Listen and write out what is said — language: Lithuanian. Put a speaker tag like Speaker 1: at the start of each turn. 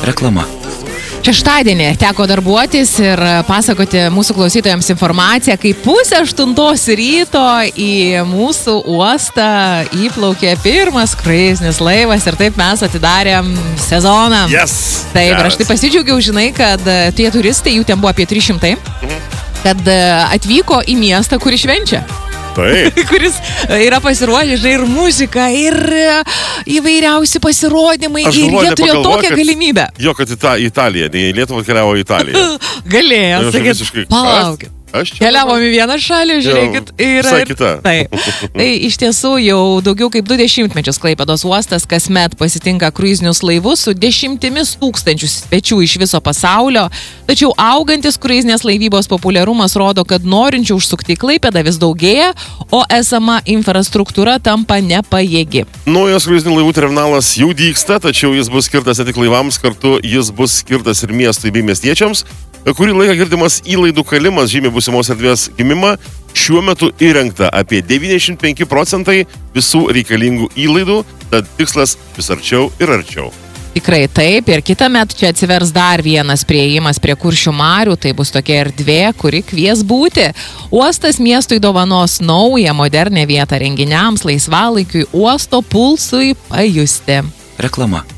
Speaker 1: Reklama.
Speaker 2: Šeštadienį teko darbuotis ir pasakoti mūsų klausytojams informaciją, kai 7:30 ryto į mūsų uostą įplaukė pirmas kruizinis laivas ir taip mes atidarėm sezoną.
Speaker 3: Yes!
Speaker 2: Taip, ir aš taip pasidžiaugiau, žinai, kad tie turistai, jų ten buvo apie 300, kad atvyko į miestą, kurį švenčia.
Speaker 3: Taip.
Speaker 2: Kuris yra pasiruošęs ir muzika, ir įvairiausi pasirodymai, ir jie turėjo tokią galimybę.
Speaker 3: Jo, kad Italija, tai Lietuva keliavo į Italiją.
Speaker 2: Galėjo, sakyti, palaukit. Keliavom į vieną šalį, žiūrėkit, ir
Speaker 3: kita.
Speaker 2: Taip. Tai iš tiesų jau daugiau kaip 20 metus Klaipėdos uostas kasmet pasitinka kruizinius laivus su 10 tūkstančių svečių iš viso pasaulio. Tačiau augantis kruizinės laivybos populiarumas rodo, kad norinčių užsukti į Klaipėdą vis daugėja, o esama infrastruktūra tampa nepajėgi.
Speaker 3: Naujas kruizinių laivų terminalas jau dygsta, tačiau jis bus skirtas ne tik laivams, kartu jis bus skirtas ir miestui bei miestiečiams. Kurį laiką girdimas įlaidų kalimas žymi būsimos erdvės gimimą. Šiuo metu įrengta apie 95% visų reikalingų įlaidų, tad tikslas vis arčiau ir arčiau.
Speaker 2: Tikrai taip, ir kitą metą čia atsivers dar vienas priėjimas prie Kuršių marių, tai bus tokia erdvė, kuri kvies būti. Uostas miestui dovanos naują, modernę vietą renginiams, laisvalaikiui, uosto pulsui pajusti.
Speaker 1: Reklama.